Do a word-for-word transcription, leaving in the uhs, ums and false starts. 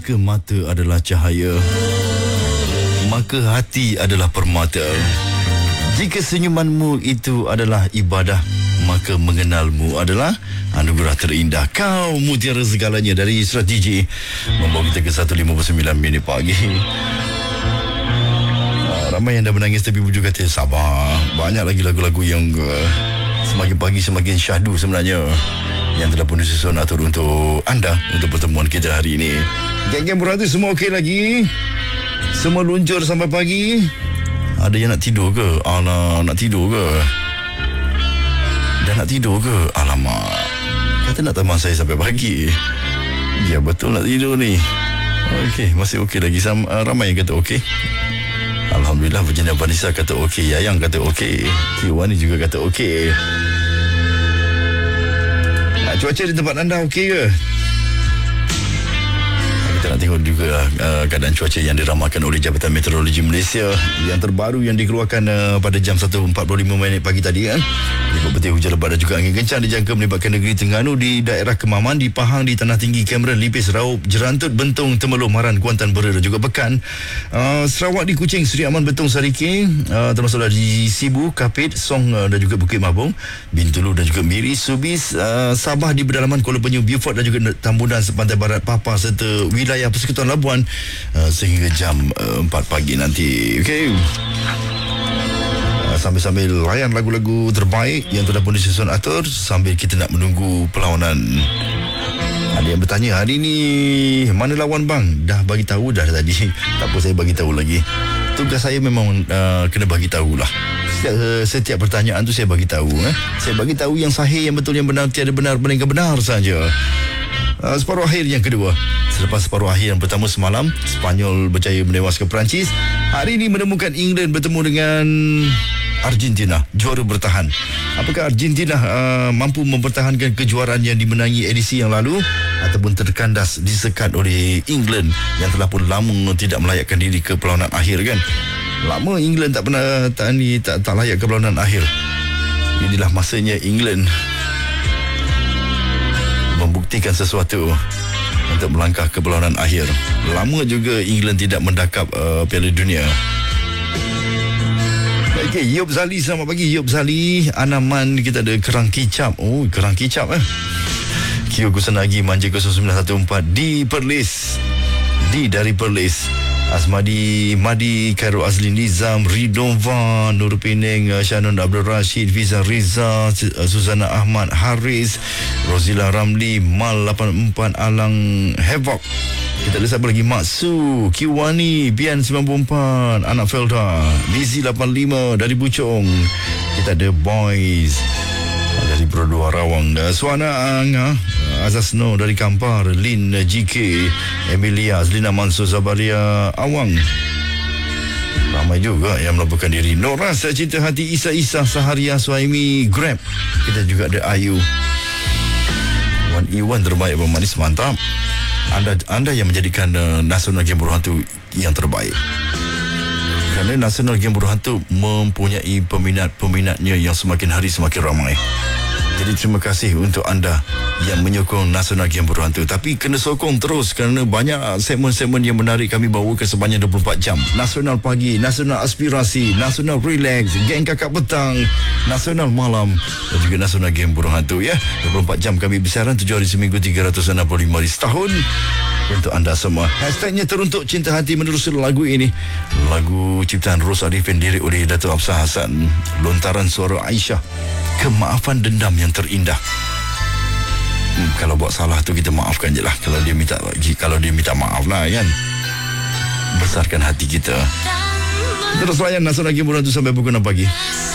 Jika mata adalah cahaya, maka hati adalah permata. Jika senyumanmu itu adalah ibadah, maka mengenalmu adalah anugerah terindah. Kau mutiara segalanya dari Strategi membawa kita ke satu lima puluh sembilan minit pagi. Ramai yang dah menangis tapi bujuk kata sabar. Banyak lagi lagu-lagu yang uh, semakin pagi semakin syahdu sebenarnya, yang telah pun disusun atur untuk anda, untuk pertemuan kita hari ini. Geng-geng berhati semua okey lagi? Semua luncur sampai pagi? Ada yang nak tidur ke? Alah, nak tidur ke? Dah nak tidur ke? Alamak, kata nak teman saya sampai pagi. Ya betul, nak tidur ni. Okey, masih okey lagi. Sama, uh, ramai yang kata okey. Alhamdulillah, Virginia Vanessa kata okey, Yayang kata okey, Kiwani juga kata okey. Nah, cuaca di tempat anda okey ke? Kita nak tengok juga uh, keadaan cuaca yang diramalkan oleh Jabatan Meteorologi Malaysia yang terbaru yang dikeluarkan uh, pada jam satu empat puluh lima minit pagi tadi kan. Ikut petir hujan lebat dan juga angin kencang dijangka melibatkan negeri Terengganu di daerah Kemaman, di Pahang, di Tanah Tinggi, Cameron, Lipis, Raup, Jerantut, Bentong, Temerloh, Maran, Kuantan, Bera dan juga Pekan. Uh, Sarawak di Kuching, Seri Aman, Bentong, Sarike, uh, termasuklah di Sibu, Kapit, Song uh, dan juga Bukit Mabung, Bintulu dan juga Miri, Subis, uh, Sabah di pedalaman Kuala Penyu, Beaufort dan juga Tambunan sepantai barat Papa serta wilayah Persekutuan Labuan uh, sehingga jam uh, empat pagi nanti. Okey. Uh, sambil-sambil layan lagu-lagu terbaik yang telah pun disusun atur sambil kita nak menunggu perlawanan. Ada yang bertanya, hari ni mana lawan bang? Dah bagi tahu dah tadi. Tak apa, saya bagi tahu lagi. Tugas saya memang uh, kena bagi tahulah. Setiap, uh, setiap pertanyaan tu saya bagi tahu. Eh? Saya bagi tahu yang sahih, yang betul, yang benar, tiada benar, melainkan benar saja. Uh, separuh akhir yang kedua. Selepas separuh akhir yang pertama semalam, Spanyol berjaya menewaskan Perancis. Hari ini menemukan England bertemu dengan Argentina, juara bertahan. Apakah Argentina uh, mampu mempertahankan kejuaraan yang dimenangi edisi yang lalu ataupun terkandas disekat oleh England yang telah pun lama tidak melayakkan diri ke perlawanan akhir kan? Lama England tak pernah tak, ni, tak, tak layak ke perlawanan akhir. Inilah masanya England membuktikan sesuatu untuk melangkah ke perlawanan akhir. Lama juga England tidak mendakap uh, Piala Dunia. Okey, Yop Zali, selamat pagi Yop Zali. Anaman, kita ada Kerang Kicap. Oh, Kerang Kicap eh. Kio Kusanagi Manja kosong sembilan satu empat di Perlis. Di dari Perlis. Asmadi Madi, Khairul Azlin Nizam, Ridwan, Nur Peneng, Shannon Abdul Rashid, Fiza Riza, Suzana Ahmad Haris, Rozila Ramli, Mal lapan empat, Alang Havoc. Kita ada siapa lagi? Maksu, Kiwani, Bian sembilan puluh empat, Anak Felda, Lizzie lapan lima dari Bucong. Kita ada Boys dari Brodua Rawang, Suana Ang, Azasno dari Kampar, Lin G K, Emilia, Azlina Mansur, Zabaria Awang. Ramai juga yang melaporkan diri. Noras, Cinta Hati, Isa Isa, Saharia, Suhaimi, Grab. Kita juga ada Ayu. Wan Iwan terbaik, bermanis, mantap. Anda anda yang menjadikan uh, Nasional Game Buruh Hantu yang terbaik. Kerana Nasional Game Buruh Hantu mempunyai peminat-peminatnya yang semakin hari semakin ramai. Jadi terima kasih untuk anda yang menyokong Nasional Game Buruh Hantu. Tapi kena sokong terus kerana banyak segmen-segmen yang menarik kami bawakan sebanyak dua puluh empat jam. Nasional Pagi, Nasional Aspirasi, Nasional Relax, Geng Kakak Petang, Nasional Malam dan juga Nasional Game Buruh Hantu ya. dua puluh empat jam kami bersiaran, tujuh hari seminggu, tiga ratus enam puluh lima hari setahun untuk anda semua. Hashtagnya teruntuk Cinta Hati menerusi lagu ini. Lagu ciptaan Ros Arifin, lirik oleh Dato' Afsah Hasan, lontaran suara Aisyah. Kemaafan dendam yang terindah. Hmm, kalau buat salah tu kita maafkan je lah. Kalau dia minta kalau dia minta maaf lah kan. Besarkan hati kita. Terus layan Nasional Game Buruh Hantu sampai pukul enam pagi.